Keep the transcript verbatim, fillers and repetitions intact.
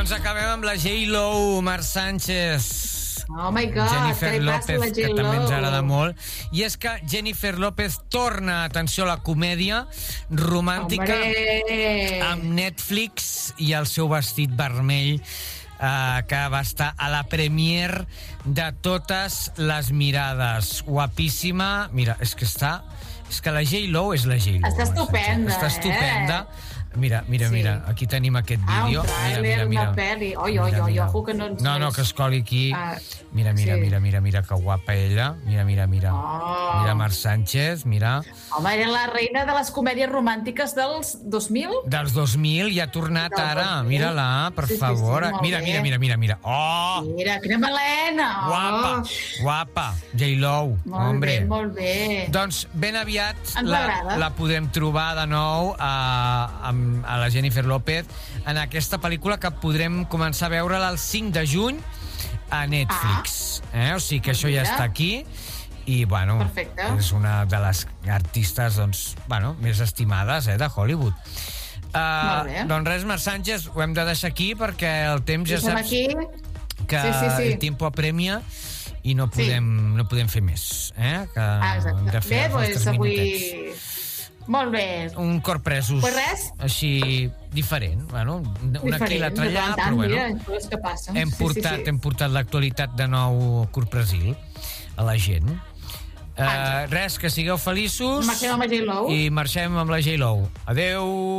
Doncs acabem amb la J-Lo, Marc Sánchez. Oh my God, Jennifer què li passa a López, la que J-Lo? també ens agrada molt. I és que Jennifer López torna, atenció, a la comèdia romàntica Hombre. amb Netflix i el seu vestit vermell, eh, que va estar a la premier de Totes les mirades. Guapíssima. Mira, és que està... És que la J-Lo és la J-Lo. Està estupenda, Està estupenda. eh? Mira, mira, Sí. mira, aquí tenim aquest Ah, un vídeo. tràiler, mira, mira, mira. una pel·li. Oi, oi, Mira, oi, mira. ojo que no ens No, no, veus. que es coli aquí. Ah, Mira, mira, sí. mira, mira, mira, que guapa ella. Mira, mira, mira. Oh. Mira Marc Sánchez, mira. Home, era la reina de les comèdies romàntiques dels dos mil? Dels dos mil i ha tornat Del ara. dos mil. Mira-la, per Sí, sí, sí, favor. molt Mira, bé. mira, mira, mira, mira. Oh! Mira, quina melena! Guapa, Oh, guapa. J-Lo, molt hombre. bé, molt bé. Doncs ben aviat Ens la, agrada. la podem trobar de nou a, a, a la Jennifer López en aquesta pel·lícula que podrem començar a veure-la el cinc de juny a Netflix. Eh? O sigui que això ja Mira. està aquí i, bueno, Perfecte. és una de les artistes, doncs, bueno, més estimades, eh, de Hollywood. Molt bé. Uh, doncs res, Marc Sánchez, ho hem de deixar aquí perquè el temps ja Estem saps aquí. que Sí, sí, sí. el tiempo apremia i no podem, no podem fer més, eh? Que Ah, hem de exacte. fer Bé, els doncs nostres avui... minutets. Molt bé. Un cor presos Pues res. així diferent, bueno, un aquí i l'altre de allà, tant en tant, però bueno, mira, coses que passen. hem Sí, portat, sí, sí. hem portat l'actualitat de nou corpresil a la gent. Uh, Exacte. res, que sigueu feliços Marxem amb la J-Lo. i marxem amb la J-Lo. Adeu!